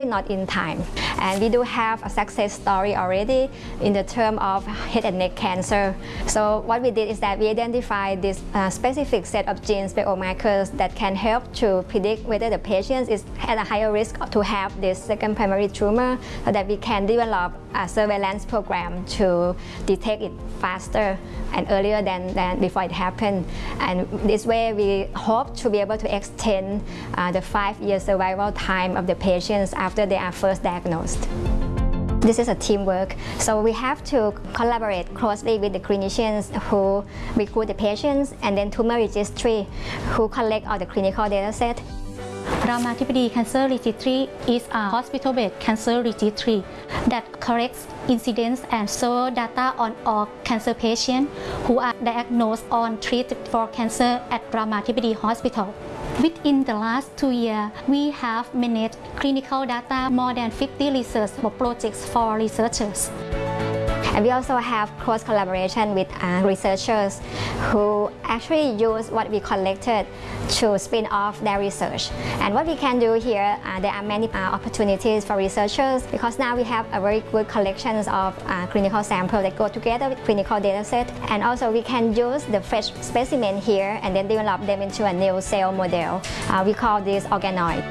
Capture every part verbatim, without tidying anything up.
not in time. And we do have a success story already in the term of head and neck cancer. So what we did is that we identified this uh, specific set of genes biomarkers that can help to predict whether the patient is at a higher risk to have this second primary tumor, so that we can develop a surveillance program to detect it faster and earlier than, than before it happened. And this way we hope to be able to extend uh, the five-year survival time of the patients after they are first diagnosed. This is a teamwork, so we have to collaborate closely with the clinicians who recruit the patients and then tumor registry who collect all the clinical data set. Ramathibodi Cancer Registry is a hospital-based cancer registry that collects incidence and store data on all cancer patients who are diagnosed or treated for cancer at Ramathibodi Hospital. Within the last two years, we have managed clinical data more than fifty research projects for researchers. And we also have close collaboration with uh, researchers who actually use what we collected to spin off their research. And what we can do here, uh, there are many uh, opportunities for researchers, because now we have a very good collections of uh, clinical samples that go together with clinical data set. And also we can use the fresh specimen here and then develop them into a new cell model. Uh, we call this organoid.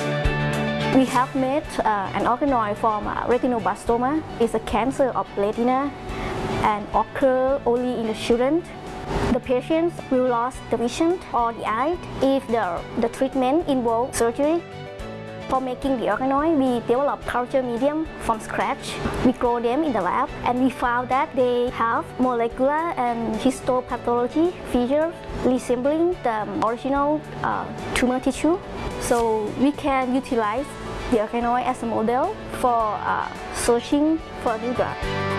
We have made uh, an organoid from uh, retinoblastoma. It's a cancer of retina and occur only in the children. The patients will lose the vision or the eye if the, the treatment involves surgery. For making the organoid, we developed culture medium from scratch. We grow them in the lab and we found that they have molecular and histopathology features resembling the original uh, tumor tissue. So we can utilize the organoid as a model for uh, searching for a new drug.